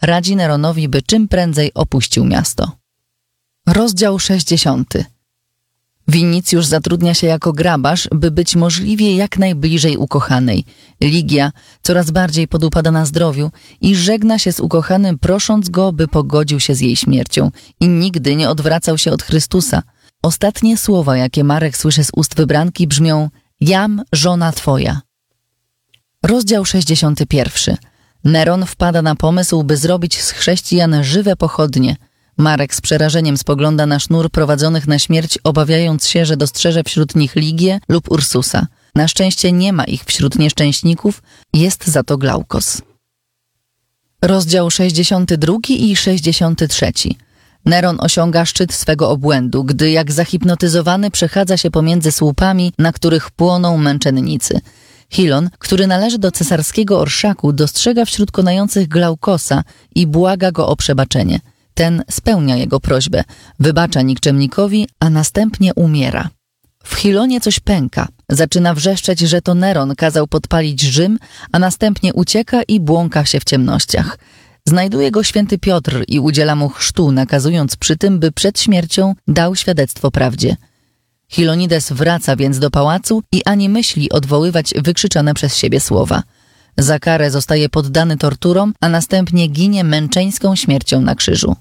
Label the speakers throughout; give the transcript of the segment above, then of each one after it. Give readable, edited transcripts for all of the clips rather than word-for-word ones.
Speaker 1: radzi Neronowi, by czym prędzej opuścił miasto. Rozdział 60. Winicjusz zatrudnia się jako grabarz, by być możliwie jak najbliżej ukochanej. Ligia coraz bardziej podupada na zdrowiu i żegna się z ukochanym, prosząc go, by pogodził się z jej śmiercią i nigdy nie odwracał się od Chrystusa. Ostatnie słowa, jakie Marek słyszy z ust wybranki, brzmią: jam żona twoja. Rozdział 61. Neron wpada na pomysł, by zrobić z chrześcijan żywe pochodnie. Marek z przerażeniem spogląda na sznur prowadzonych na śmierć, obawiając się, że dostrzeże wśród nich Ligię lub Ursusa. Na szczęście nie ma ich wśród nieszczęśników, jest za to Glaukos. Rozdział 62 i 63. Neron osiąga szczyt swego obłędu, gdy jak zahipnotyzowany przechadza się pomiędzy słupami, na których płoną męczennicy. Hilon, który należy do cesarskiego orszaku, dostrzega wśród konających Glaukosa i błaga go o przebaczenie. Ten spełnia jego prośbę, wybacza nikczemnikowi, a następnie umiera. W Hilonie coś pęka. Zaczyna wrzeszczeć, że to Neron kazał podpalić Rzym, a następnie ucieka i błąka się w ciemnościach. Znajduje go święty Piotr i udziela mu chrztu, nakazując przy tym, by przed śmiercią dał świadectwo prawdzie. Hilonides wraca więc do pałacu i ani myśli odwoływać wykrzyczane przez siebie słowa. Za karę zostaje poddany torturom, a następnie ginie męczeńską śmiercią na krzyżu.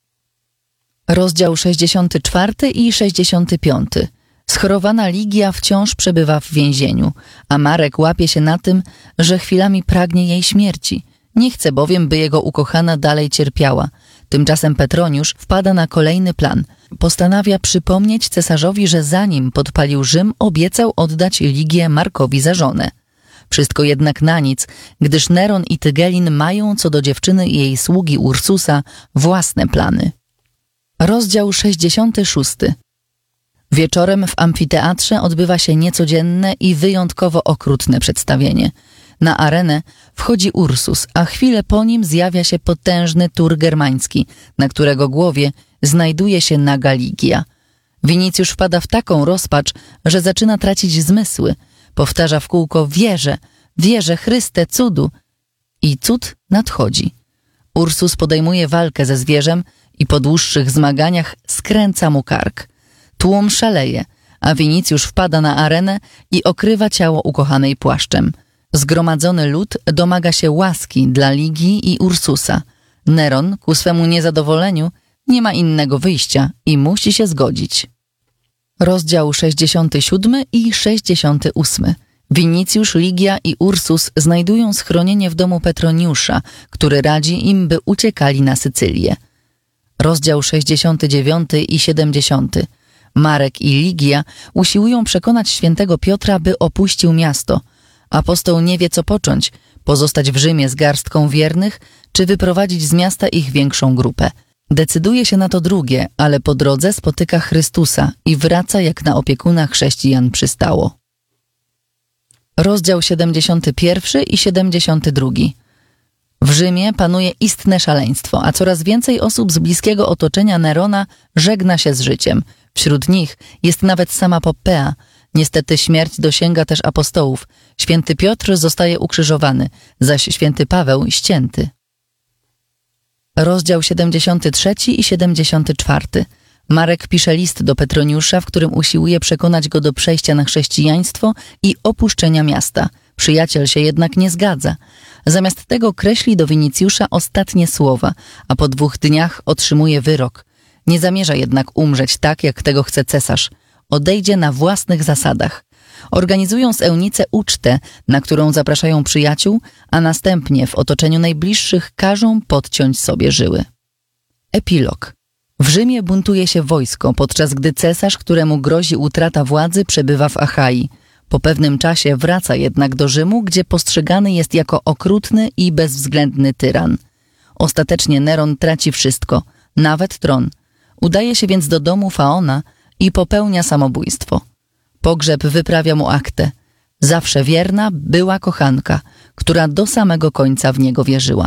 Speaker 1: Rozdział 64 i 65. Schorowana Ligia wciąż przebywa w więzieniu, a Marek łapie się na tym, że chwilami pragnie jej śmierci. Nie chce bowiem, by jego ukochana dalej cierpiała. Tymczasem Petroniusz wpada na kolejny plan. Postanawia przypomnieć cesarzowi, że zanim podpalił Rzym, obiecał oddać Ligię Markowi za żonę. Wszystko jednak na nic, gdyż Neron i Tygelin mają co do dziewczyny i jej sługi Ursusa własne plany. Rozdział 66. Wieczorem w amfiteatrze odbywa się niecodzienne i wyjątkowo okrutne przedstawienie. Na arenę wchodzi Ursus, a chwilę po nim zjawia się potężny tur germański, na którego głowie znajduje się naga Ligia. Winicjusz wpada w taką rozpacz, że zaczyna tracić zmysły. Powtarza w kółko: wierzę, Chryste, cudu. I cud nadchodzi. Ursus podejmuje walkę ze zwierzem i po dłuższych zmaganiach skręca mu kark. Tłum szaleje, a Winicjusz wpada na arenę i okrywa ciało ukochanej płaszczem. Zgromadzony lud domaga się łaski dla Ligii i Ursusa. Neron, ku swemu niezadowoleniu, nie ma innego wyjścia i musi się zgodzić. Rozdział 67 i 68. Winicjusz, Ligia i Ursus znajdują schronienie w domu Petroniusza, który radzi im, by uciekali na Sycylię. Rozdział 69 i 70. Marek i Ligia usiłują przekonać świętego Piotra, by opuścił miasto. Apostoł nie wie, co począć: pozostać w Rzymie z garstką wiernych, czy wyprowadzić z miasta ich większą grupę. Decyduje się na to drugie, ale po drodze spotyka Chrystusa i wraca, jak na opiekuna chrześcijan przystało. Rozdział 71 i 72. W Rzymie panuje istne szaleństwo, a coraz więcej osób z bliskiego otoczenia Nerona żegna się z życiem. Wśród nich jest nawet sama Poppea. Niestety śmierć dosięga też apostołów. Święty Piotr zostaje ukrzyżowany, zaś święty Paweł ścięty. Rozdział 73 i 74. Marek pisze list do Petroniusza, w którym usiłuje przekonać go do przejścia na chrześcijaństwo i opuszczenia miasta. Przyjaciel się jednak nie zgadza. Zamiast tego kreśli do Winicjusza ostatnie słowa, a po 2 dniach otrzymuje wyrok. Nie zamierza jednak umrzeć tak, jak tego chce cesarz. Odejdzie na własnych zasadach. Organizują z Eunice ucztę, na którą zapraszają przyjaciół, a następnie w otoczeniu najbliższych każą podciąć sobie żyły. Epilog. W Rzymie buntuje się wojsko, podczas gdy cesarz, któremu grozi utrata władzy, przebywa w Achai. Po pewnym czasie wraca jednak do Rzymu, gdzie postrzegany jest jako okrutny i bezwzględny tyran. Ostatecznie Neron traci wszystko, nawet tron. Udaje się więc do domu Faona i popełnia samobójstwo. Pogrzeb wyprawia mu Aktę, zawsze wierna była kochanka, która do samego końca w niego wierzyła.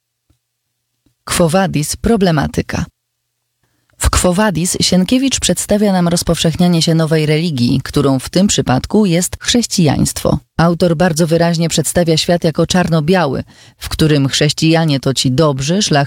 Speaker 1: Quo Vadis problematyka. W Quo Vadis Sienkiewicz przedstawia nam rozpowszechnianie się nowej religii, którą w tym przypadku jest chrześcijaństwo. Autor bardzo wyraźnie przedstawia świat jako czarno-biały, w którym chrześcijanie to ci dobrzy,